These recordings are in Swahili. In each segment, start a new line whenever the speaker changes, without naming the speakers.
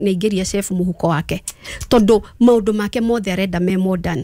nĩingĩria chef muhuko wake tondu maundu make mothe arenda me modern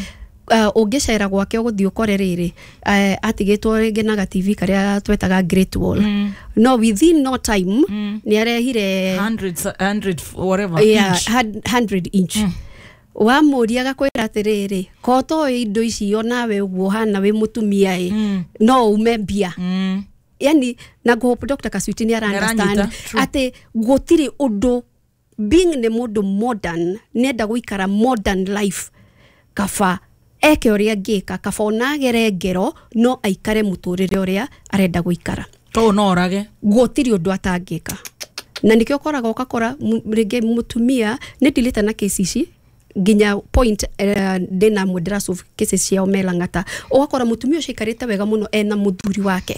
ungicera gwake uguthii ukore riri atigitwo ringi na TV karia twetaga Great Wall no within no time ni arehire
100 whatever
inch 100 inch wa muria gakwira atiriri koto indo ici onawe uguo hana we mutumia no umembia yani na go Dr. Kaswiti ni understand ati gutiri undu being ne mundu modern nenda guikara modern life kafa eke oria ngika kaba onagere ngero no aikare muturire oria arenda guikara
to no orage
gutiri undu atangika na nikio koraga ukakora rege mutumia ni dilita na kesici ginya point dena mudras of cases cia omelangata ukakora mutumia ucikarite wega muno ena muthuri wake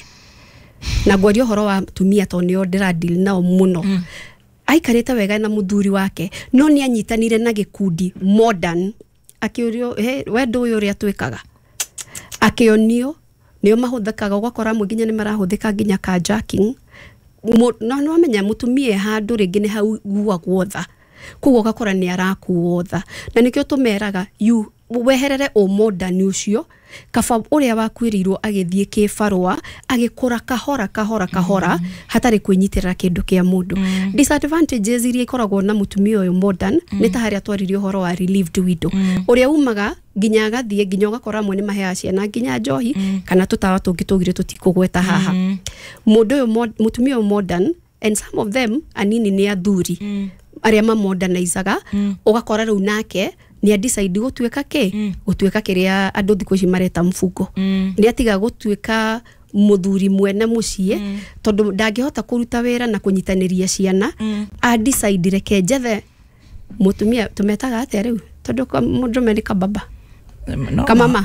na gwario horo wa mutumia to nio ndira deal nao muno aikarite wega na muthuri wake no ni anyitanire na gikundi modern akiurio wendo uyu ria twikaga akionio nio mahuthakaga ugakora muginya ni marahuthika ginya carjacking no amenya mutumia handu ringi ni hau guagwotha kugo gakora ni arakuotha na nikio tumeraga you weherere o modern ucio kaba uria wakwirirwo agithie kifarwa agikura kahora hatari kwinyitirira kindu kia mundu disadvantages iria ikoragwo na mutumia uyu modern ni ta haria twaririo horo wa relieved widow uria umaga ginya agathie ginya ugakora mwe ni mahea ciana ginya njohi kana tutawa tungitugire tutikugweta haha mundu uyu mutumia uyu modern and some of them anini ni athuri aria ma modernizaga ugakora riu nake ni a decide gutweka gutweka kiria andu thiko ici mareta mfungo ni atiga gutweka muthuri mwene mucie tondu ndangihota kuruta wira na kunyitaniria ciana a decide reke jethe mutumia tumetaga atia riu tondu mundu medika baba kamama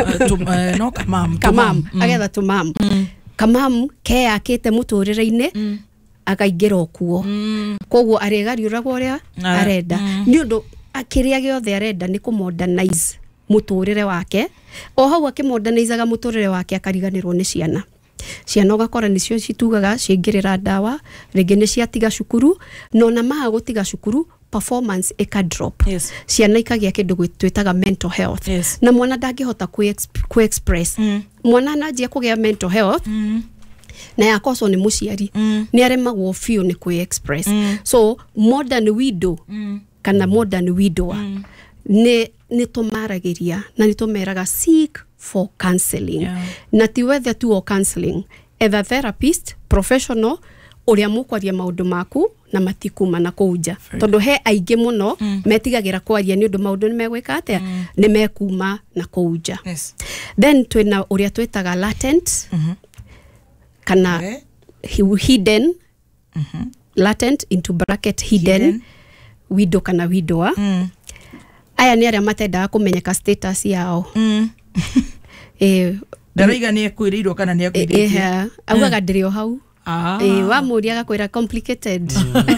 no kamam
agetha tumam kamam ke akite muturire-ini akaingira okuo koguo aregariuragwo ria arenda ni undu akiria giothe arenda ni ku modernize muturire wake o hau akimodernizaga muturire wake akariganirwo ni ciana ugakora nicio citugaga ciingirira ndawa ringi ni ciatiga cukuru no na maha gutiga cukuru performance eka drop ciana ikagia kindu gwitwitaga mental health na mwana ndangihota ku express mwana anajia kugia mental health na yakoso ni muciari ni aremagwo fio ni ku express so modern widow kana modern widower ni tumaragiria na ni tumeraga seek for counseling na ti whether tu o counseling either therapist professional uria mukwaria maundu maku na matikuma na kuja tondu he aingi muno metigagira kwaria ni undu maundu ni megwika atia ni mekuma na kuja then twina uria twetaga latent kana hidden latent into bracket hidden widow kana widower aya ni aria matenda kumenyeka status yao
daraiga ni ekwirirwo kana ni ekwirirwo
augaga ndirio hau wa muria gakwira complicated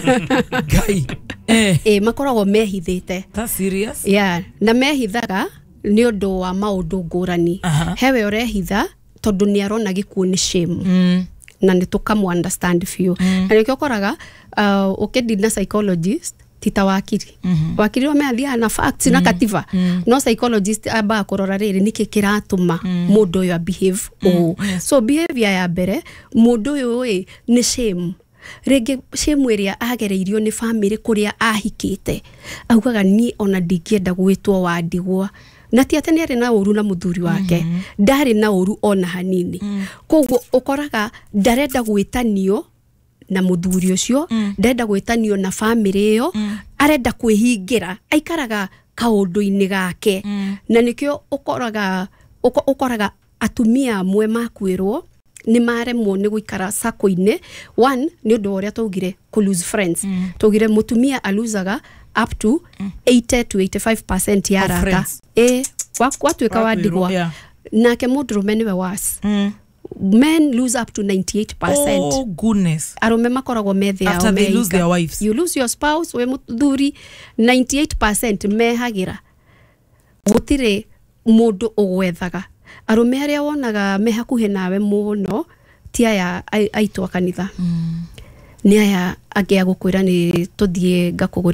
gai makoragwo mehithite
that's serious
na mehithaga ni undu wa maundu ngurani hewe urehitha tondu ni arona gikuo ni shame na ni tukamu understand few na nikio koraga ukidina psychologist tita wakiri wakiri wameathia na facts na kativa no psychologist aba kurora riri niki kiratuma mundu yo behave so behavior ya mbere mundu yo ni shame rege shame iria agereirio ni family kuria ahikite augaga ni ona ndingienda gwitwo wandigwa na ti atene ari na uru na muthuri wake ndari na uru ona hanini koguo ukoraga ndarenda gwitanio na muthuri ucio ndenda gwitanio na family yo arenda kwihingira aikaraga kaundu-ini gake na nikio ukoraga atumia amwe makwirwo ni maremwo ni guikara sako-ini one ni undu uria tugire ku lose friends tugire mutumia aluzaga up to 80 to 85% ya rata watwika wadigwa nake mudrume niwe was men lose up to 98%.
Oh goodness.
Arume makoragwo methe
after they lose their wives.
You lose your spouse we muthuri 98% mehagira gutire mundu ugwethaga arume aria wonaga mehakuhe nawe muno tia ya aitwa kanitha ni aya angĩ agũkwĩra nĩ tũthiĩ ngakũgũrĩra